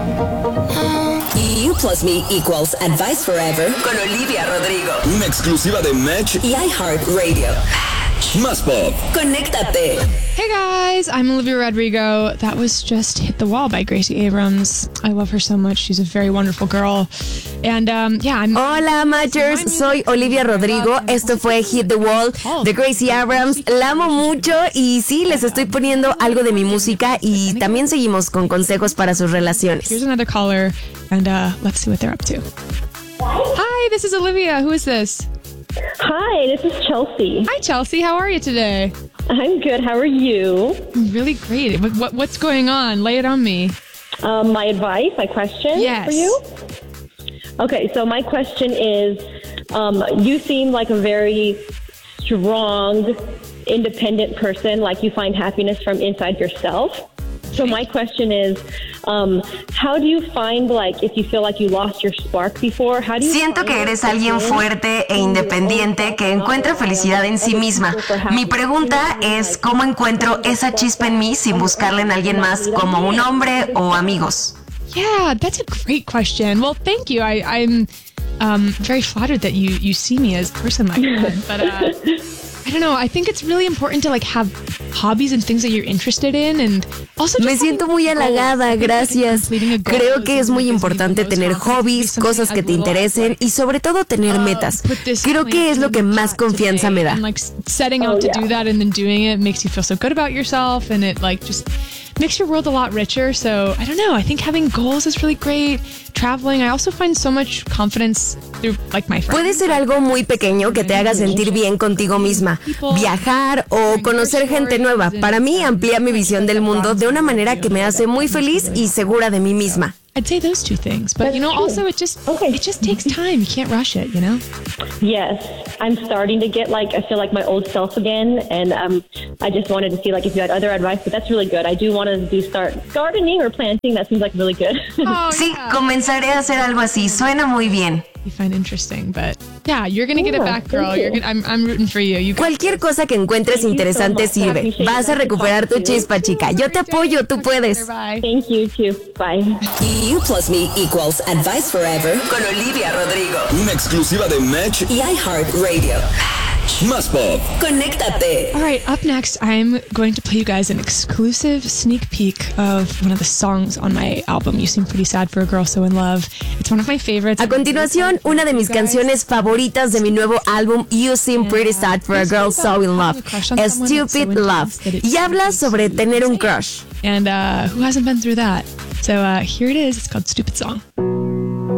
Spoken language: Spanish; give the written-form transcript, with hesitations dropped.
You plus me equals advice forever con Olivia Rodrigo. Una exclusiva de Match y iHeartRadio. Más Pop. Conéctate. Hey guys, I'm Olivia Rodrigo. That was just Hit the Wall by Gracie Abrams. I love her so much. She's a very wonderful girl. And Hola, Matchers. Soy Olivia Rodrigo. Esto fue Hit the Wall de Gracie Abrams. La amo mucho y sí, les estoy poniendo algo de mi música y también seguimos con consejos para sus relaciones. Here's another caller and let's see what they're up to. Hi, this is Olivia. Who is this? Hi, this is Chelsea. Hi, Chelsea. How are you today? I'm good. How are you? Really great. What's going on? Lay it on me. My advice, my question for you? Okay, so my question is, you seem like a very strong, independent person, like you find happiness from inside yourself. So my question is, how do you find, like, if you feel like you lost your spark before, how do you Siento que eres alguien fuerte e independiente que encuentra felicidad en sí misma. Mi pregunta es, ¿cómo encuentro esa chispa en mí sin buscarla en alguien más, como un hombre o amigos? Yeah, that's a great question. Well, thank you. I'm very flattered that you see me as a person like that. But I don't know. I think it's really important to have hobbies and things that you're interested in, and also me siento muy halagada, gracias. Creo que es muy importante tener hobbies, cosas que te interesen y sobre todo tener metas. Creo que es lo que más confianza me da. Setting out to do that and then doing it makes you feel so good about yourself, and it just makes your world a lot richer. So I don't know. I think having goals is really great. Traveling, I also find so much confidence through my friends. Puede ser algo muy pequeño que te haga sentir bien contigo misma. Viajar o conocer gente nueva. Para mí amplía mi visión del mundo de una manera que me hace muy feliz y segura de mí misma. I'd say those two things, but also it just takes time. You can't rush it, Yes, I'm starting to get I feel like my old self again, and I just wanted to see if you had other advice, but that's really good. I do want to start gardening or planting. That seems really good. Sí, comenzaré a hacer algo así. Suena muy bien. You find interesting, but yeah, you're gonna get it back, girl. I'm rooting for you. Cualquier cosa que encuentres interesante sirve. Vas a recuperar tu chispa, chica. Yo te apoyo, tú puedes. Thank you too. Bye. You plus me equals advice forever con Olivia Rodrigo. Una exclusiva de Match y iHeartRadio. Más Pop. Conéctate. All right, up next, I'm going to play you guys an exclusive sneak peek of one of the songs on my album, You Seem Pretty Sad for a Girl So In Love. It's one of my favorites. A continuación, una de mis canciones favoritas de mi nuevo álbum, You Seem Pretty Sad for a Girl So In Love, Stupid Love. Y habla sobre tener un crush. And who hasn't been through that? So here it is. It's called Stupid Song.